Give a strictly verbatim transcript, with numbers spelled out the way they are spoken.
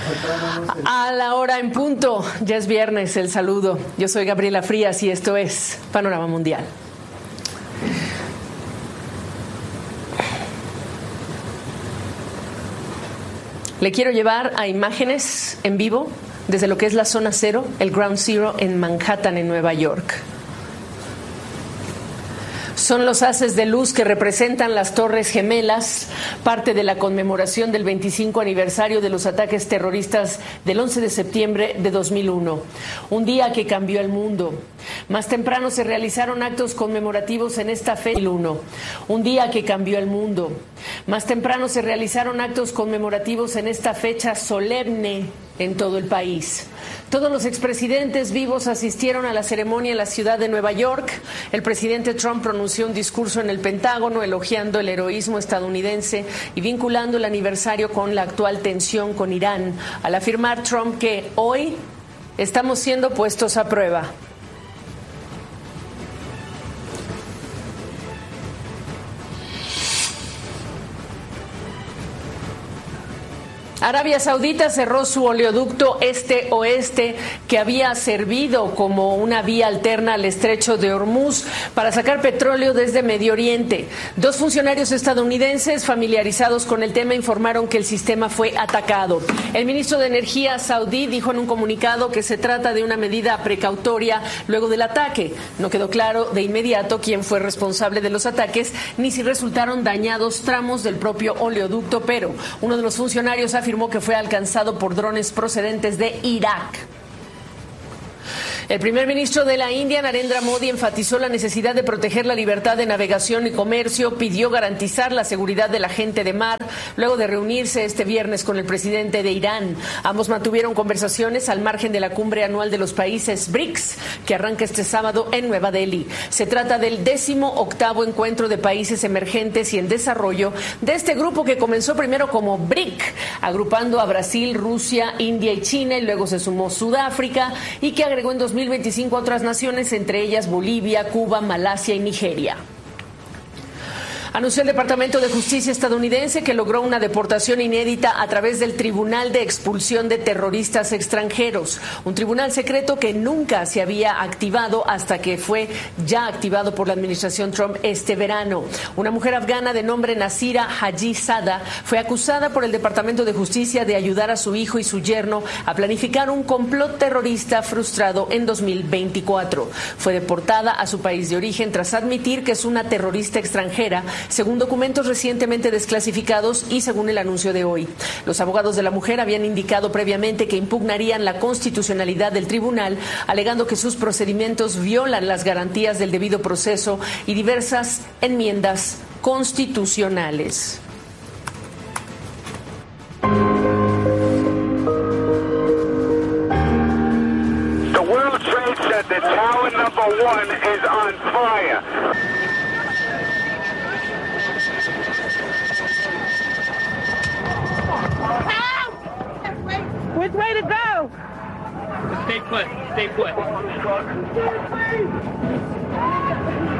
A la hora en punto, ya es viernes, el saludo. Yo soy Gabriela Frías y esto es Panorama Mundial. Le quiero llevar a imágenes en vivo desde lo que es la zona cero, el Ground Zero en Manhattan, en Nueva York. Son los haces de luz que representan las Torres Gemelas, parte de la conmemoración del veinticinco aniversario de los ataques terroristas del once de septiembre de dos mil uno. Un día que cambió el mundo. Más temprano se realizaron actos conmemorativos en esta fecha. Un día que cambió el mundo. Más temprano se realizaron actos conmemorativos en esta fecha solemne en todo el país. Todos los expresidentes vivos asistieron a la ceremonia en la ciudad de Nueva York. El presidente Trump pronunció un discurso en el Pentágono elogiando el heroísmo estadounidense y vinculando el aniversario con la actual tensión con Irán, al afirmar Trump que hoy estamos siendo puestos a prueba. Arabia Saudita cerró su oleoducto este-oeste que había servido como una vía alterna al estrecho de Hormuz para sacar petróleo desde Medio Oriente. Dos funcionarios estadounidenses familiarizados con el tema informaron que el sistema fue atacado. El ministro de Energía saudí dijo en un comunicado que se trata de una medida precautoria luego del ataque. No quedó claro de inmediato quién fue responsable de los ataques ni si resultaron dañados tramos del propio oleoducto, pero uno de los funcionarios afirmó que fue alcanzado por drones procedentes de Irak. El primer ministro de la India, Narendra Modi, enfatizó la necesidad de proteger la libertad de navegación y comercio, pidió garantizar la seguridad de la gente de mar, luego de reunirse este viernes con el presidente de Irán. Ambos mantuvieron conversaciones al margen de la cumbre anual de los países B R I C S, que arranca este sábado en Nueva Delhi. Se trata del décimo octavo encuentro de países emergentes y en desarrollo de este grupo que comenzó primero como B R I C, agrupando a Brasil, Rusia, India y China, y luego se sumó Sudáfrica, y que agregó en dos mil veinticinco a otras naciones, entre ellas Bolivia, Cuba, Malasia y Nigeria. Anunció el Departamento de Justicia estadounidense que logró una deportación inédita a través del Tribunal de Expulsión de Terroristas Extranjeros, un tribunal secreto que nunca se había activado hasta que fue ya activado por la administración Trump este verano. Una mujer afgana de nombre Nasira Haji Sada fue acusada por el Departamento de Justicia de ayudar a su hijo y su yerno a planificar un complot terrorista frustrado en dos mil veinticuatro. Fue deportada a su país de origen tras admitir que es una terrorista extranjera, según documentos recientemente desclasificados y según el anuncio de hoy. Los abogados de la mujer habían indicado previamente que impugnarían la constitucionalidad del tribunal, alegando que sus procedimientos violan las garantías del debido proceso y diversas enmiendas constitucionales. The World Trade Center, tower number one is on fire. Which way to go? Stay put. Stay put.